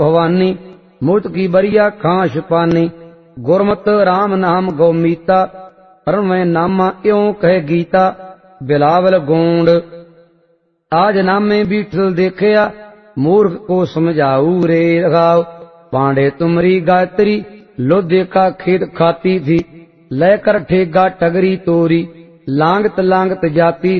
भवानी मूर्त की बरिया खांश पानी। गुरमत राम नाम गौमीता में नामा इयों कह गीता। बिलावल गोंड आज नामे बीठल देखया मूर्ख को समझाऊ रे रघाव। पांडे तुमरी गायत्री लोधे का खेत खाती थी लेकर ठेगा टगरी तोरी। लांगत लांगत जाती